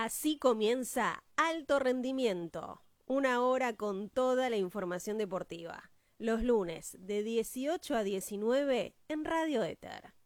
Así comienza Alto Rendimiento, una hora con toda la información deportiva. Los lunes de 18 a 19 en Radio Éter.